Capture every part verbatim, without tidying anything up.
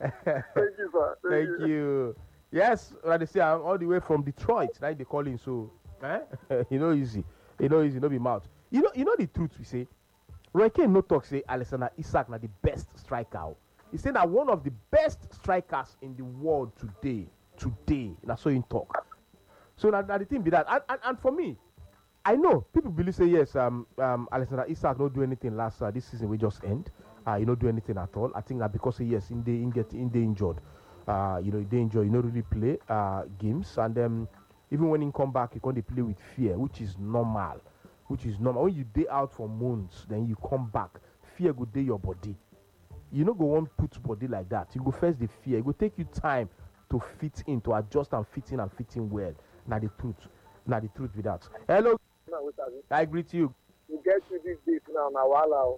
Thank you, sir. Thank, Thank you. you. Yes, like they say, I'm all the way from Detroit. Like they calling so. Eh? you know easy. You know easy. No be mouth. You know. You know the truth. We say. Roy Keane no talk say Alexander Isak na the best striker. He say na one of the best strikers in the world today. Today. Na so him talk. So now, now the thing be that, and, and, and for me, I know people believe say yes, um, um, Alexander Isak not do anything last uh, this season we just end. Uh, he not do anything at all. I think that because say yes, in the in get in the injured, uh, you know, they injured, you not really play uh games, and then even when he come back, he can't play with fear, which is normal, which is normal. When you day out for months, then you come back, fear go day your body. You know, go one put body like that. You go first the fear. It will take you time to fit in, to adjust and fit in and fit in well. Now the truth, now the truth with that. Hello, Now, what are you? I greet you. You get to this date now, now, wow.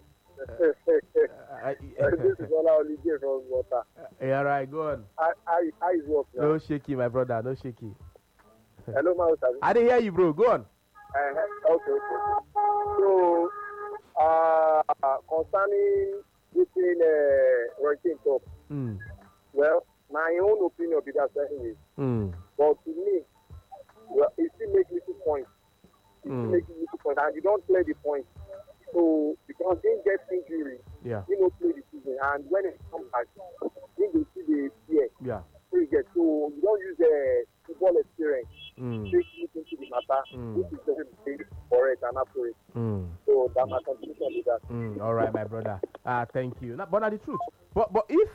Uh, This is all our holiday from water. yeah, right, go on. I, I, I is work now. No shaky, my brother, no shaky. Hello, my what are you? I didn't hear you, bro. Go on. Uh, okay, okay. So, uh, concerning between uh, ranking top, Mm. well, my own opinion be that anyway. Mm. But to me, well, it still make little points. It Mm. still make little points, and you don't play the point. So, because they get injury, Yeah, you don't play the season, and when it comes back, you will see the fear. yeah. So you get so you don't use the football experience. Mm. Take it into the matter. Mm. This is very big for it and accurate. Mm. So that's my contribution to that. Mm. All right, my brother. Ah, thank you. Now, but now the truth. But but if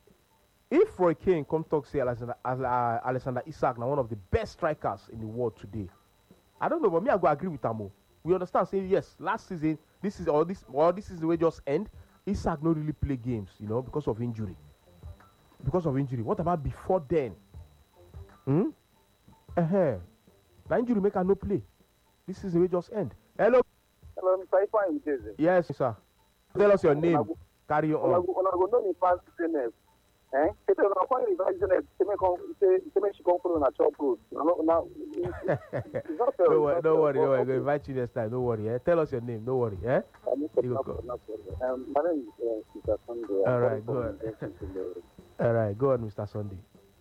if Roy Keane come talk say Alexander uh, Alexander Isak now one of the best strikers in the world today, I don't know, but me I go agree with Amo. We understand saying yes, last season this is or this or this is the way just end. Isak not really play games, you know, because of injury. Because of injury. What about before then? Hmm? Uh-huh. The injury make her no play. This is the way just end. Hello. Hello, Mister Ifeanyi Udeze. Yes, sir. Tell us your name. Onago- Carry on. Onago know me pass Senef. Eh? Tete na kwa ni ba Senef. Teme kon se teme she come follow na chop good. Na no na. It's not fair. Don't worry, it's not don't fair, worry, but don't worry. okay. Go invite you next time. Don't worry. Eh? Tell us your name. Don't worry. Eh? I'm not- You not- go. not sorry. Um, my name is uh, Mister Sunday. I'm All right, calling go from on. Junction to the- All right. Go on, Mister Sunday.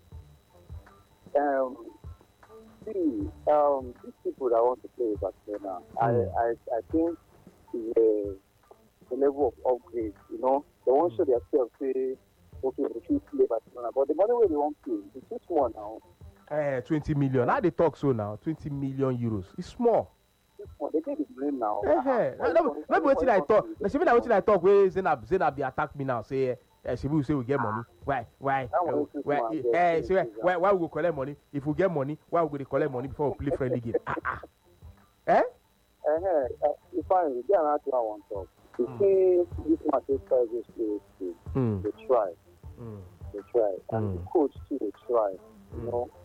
Um, see, um, these people that want to play with Barcelona, I, Mm. I, I think is a, a level of upgrade. You know, they won't show themselves say, okay, we should play Barcelona, but the money where they want to, it's too small now. Eh, twenty million. How they talk so now? Twenty million euros. It's small. Too small. They get the blame now. Eh, eh. Why- No, why- no, why- wetin I why- talk. why- Na shebi na wetin I talk. Wey Zainab Zainab dey attack me now. Say, eh, shebi we say we get money. Why, why, That one eh, is too why? small, Eh, yes, eh, yes, say yes, why, why we go collect money? If we get money, why we go dey collect money before we play friendly game? Ah, ah. Eh? Eh, eh, uh, if I, they are not one I want to talk. You Mm. see, this Manchester is play, they, Mm. they try. Mm. They try. And Mm. the coach too, they try. Mm. You know,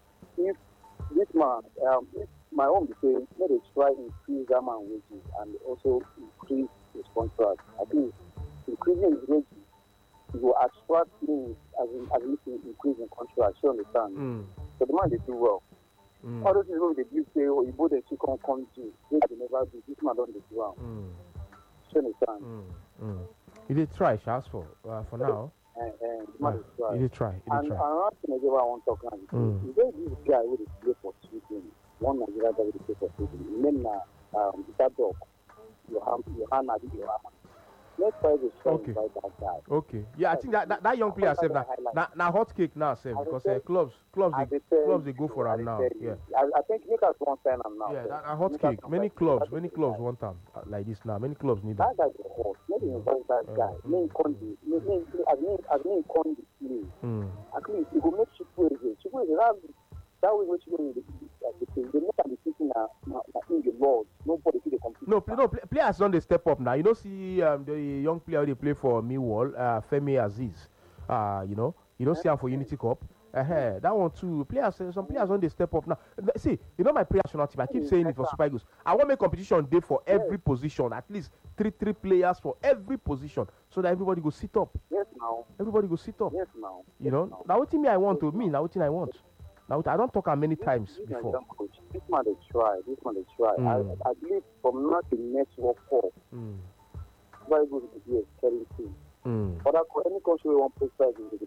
if this man, um, if my own be say, may they try increase that man wages and also increase his contract. I think increasing his wages, it will attract me as in, as in increase in contract. You understand? Mm. So the man they do well. Mm. All those people they do say, oh, you both they come come to, they never do. This man don't do well. Mm. You understand? Mm. Mm. You did try, Charles, for uh, for now. And, and the Uh, man is try. you did try. You And did try. another thing again I want to talk about Mm. is there this guy who dey play for Sweden, one Nigerian guy who dey play for Sweden. His name na um that dog, Johan Johan Adi Johan. Let's try to try Okay. invite that guy. Okay. Yeah, I think that that, that young player said that now now hot cake now sef because uh, clubs clubs I they, dey tell clubs they you, go for I am dey now. tell Yeah. you. I, I think Newcastle want sign am now. Yeah, sir. that, that hot Newcastle cake. Many sign- clubs, that many is clubs the guy. want them uh, like this now. Many clubs need them. That guy dey hot. Maybe invite that Mm. guy. Make him come dey, make make as me as me come dey play. Mm. At least he go make Chukwueze. Chukwueze that that way wey Chukwueze dey dey play. They make am dey thinking na na na him the Lord. Nobody fit dey compete. No, with play, am. no play, players don't they step up now. You know, see um, the young player they play for Millwall, uh, Femi Aziz. Uh, you know, you don't see him for Unity Cup. Uh, that one too. Players, uh, some players don't they step up now. Th- See, you know my prayer national team. I keep saying it for Super Eagles. I want make competition day for every position. At least three three players for every position, so that everybody go sit up. Yes, now. Everybody go sit up. Yes, now. You know, now. now what me I want to me now what I want. Now I don't talk am many times This before. Nigerian coach, this man they try. This man they try. Mm. I, I believe from now to next World Cup, Mm. very good to be a caring team. Mm. Other co- any country we want play stars in the